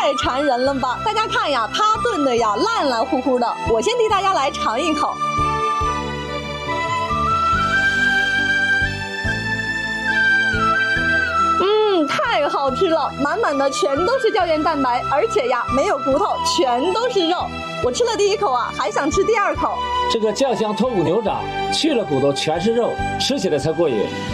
太馋人了吧！大家看呀，它炖的呀烂烂乎乎的，我先替大家来尝一口。太好吃了，满满的全都是胶原蛋白，而且呀没有骨头，全都是肉。我吃了第一口啊，还想吃第二口。 这个酱香脱骨牛掌去了骨头全是肉，吃起来才过瘾。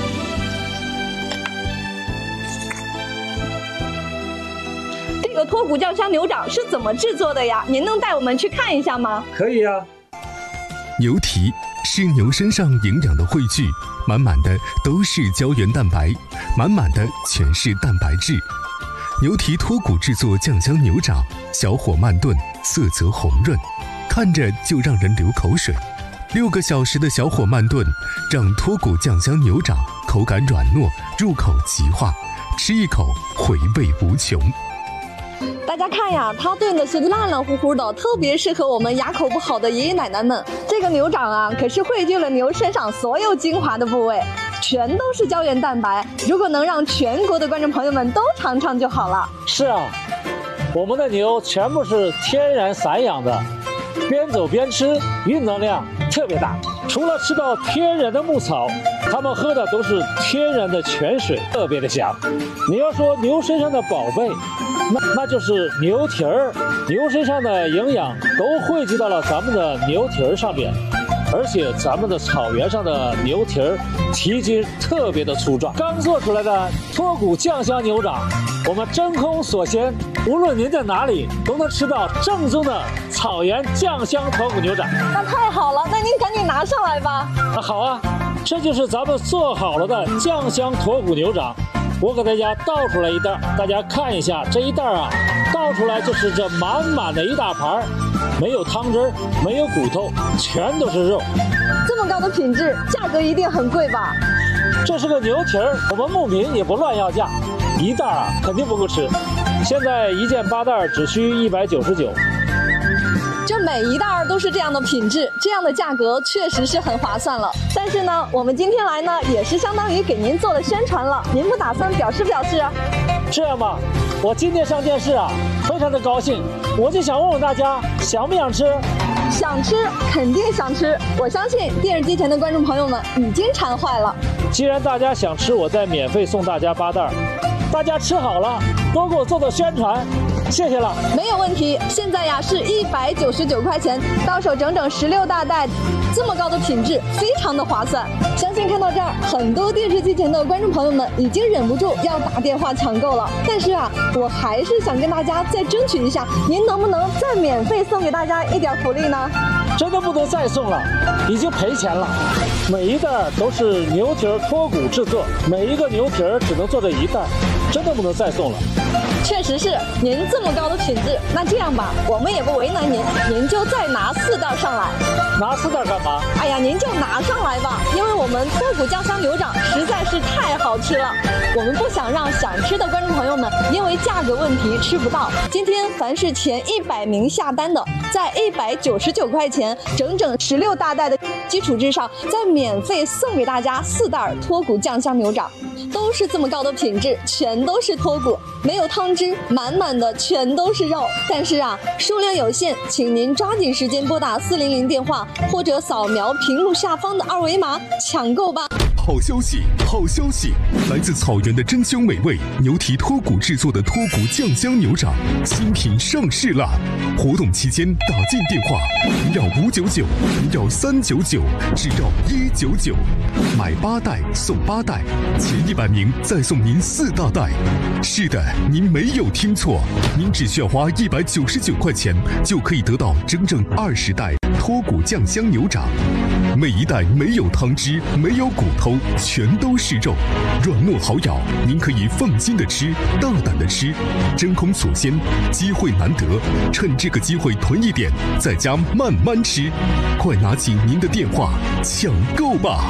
这个脱骨酱香牛掌是怎么制作的呀？您能带我们去看一下吗？ 可以啊。 牛蹄是牛身上营养的汇聚，满满的都是胶原蛋白，满满的全是蛋白质。牛蹄脱骨制作酱香牛掌，小火慢炖，色泽红润，看着就让人流口水。6个小时的小火慢炖，让脱骨酱香牛掌口感软糯，入口即化，吃一口回味无穷。 大家看呀，它炖的是烂烂乎乎的，特别适合我们牙口不好的爷爷奶奶们。这个牛掌啊，可是汇聚了牛身上所有精华的部位，全都是胶原蛋白。如果能让全国的观众朋友们都尝尝就好了。 是啊，我们的牛全部是天然散养的，边走边吃，运动量特别大。除了吃到天然的牧草，它们喝的都是天然的泉水，特别的香。你要说牛身上的宝贝，那就是牛蹄儿，牛身上的营养都汇集到了咱们的牛蹄儿上面，而且咱们的草原上的牛蹄儿蹄筋特别的粗壮。刚做出来的脱骨酱香牛掌，我们真空锁鲜，无论您在哪里都能吃到正宗的草原酱香脱骨牛掌。 那太好了，那您赶紧拿上来吧。 好啊，这就是咱们做好了的酱香脱骨牛掌。我给大家倒出来一袋，大家看一下这一袋啊，倒出来就是这满满的一大盘，没有汤汁，没有骨头，全都是肉。 这么高的品质，价格一定很贵吧？ 这是个牛蹄儿，我们牧民也不乱要价，一袋啊肯定不够吃。现在1件8袋只需199。 这每一袋都是这样的品质，这样的价格确实是很划算了。但是呢，我们今天来呢，也是相当于给您做了宣传了。您不打算表示表示啊？ 这样吧，我今天上电视啊，非常的高兴，我就想问问大家，想不想吃？ 想吃，肯定想吃。我相信电视机前的观众朋友们已经馋坏了。 既然大家想吃，我再免费送大家8袋。大家吃好了，多给我做宣传。谢谢了， 没有问题。现在呀是199块钱，到手整整16大袋，这么高的品质，非常的划算。相信看到这儿，很多电视机前的观众朋友们已经忍不住要打电话抢购了。但是啊，我还是想跟大家再争取一下，您能不能再免费送给大家一点福利呢？ 真的不能再送了，已经赔钱了。每一袋都是牛蹄儿脱骨制作，每一个牛蹄儿只能做这一袋，真的不能再送了。 确实是，您这么高的品质，那这样吧，我们也不为难您，您就再拿4袋上来。 拿4袋干嘛？ 哎呀，您就拿上来吧，因为我们脱骨酱香牛掌实在是太好吃了，我们不想让想吃的观众朋友们因为价格问题吃不到。今天凡是前100名下单的，在199块钱整整16大袋的基础之上，再免费送给大家4袋脱骨酱香牛掌。都是这么高的品质，全都是脱骨，没有汤汁，满满的全都是肉。但是啊，数量有限，请您抓紧时间拨打400电话，或者扫描屏幕下方的2维码抢购吧。 好消息，好消息！来自草原的珍馐美味牛蹄脱骨制作的脱骨酱香牛掌新品上市了。活动期间打进电话不要599，不要399，只要199，买8袋送8袋，前100名再送您4大袋。是的，您没有听错，您只需要花199块钱就可以得到整整20袋脱骨酱香牛掌，每一袋没有汤汁，没有骨头，全都是肉，软糯好咬，您可以放心的吃，大胆的吃，真空锁鲜，机会难得，趁这个机会囤一点，在家慢慢吃，快拿起您的电话抢购吧。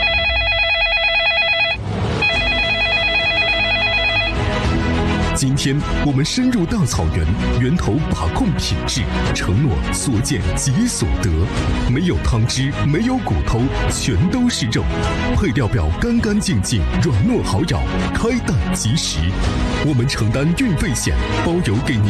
今天我们深入大草原，源头把控品质，承诺所见即所得。没有汤汁，没有骨头，全都是肉，配料表干干净净，软糯好咬，开袋即食。我们承担运费险，包邮给您